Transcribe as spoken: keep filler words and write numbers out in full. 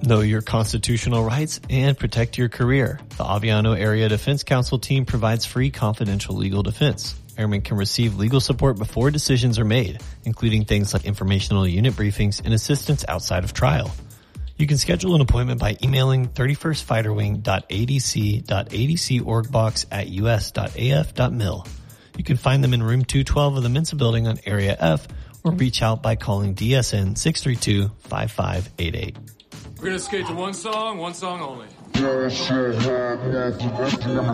Know your constitutional rights and protect your career. The Aviano Area Defense Council team provides free confidential legal defense. Airmen can receive legal support before decisions are made, including things like informational unit briefings and assistance outside of trial. You can schedule an appointment by emailing thirty-first fighter wing dot a d c dot a d c org box at u s dot a f dot mil. You can find them in room two twelve of the Mensa building on Area F or reach out by calling D S N six three two, five five eight eight. We're going to skate to one song, one song only.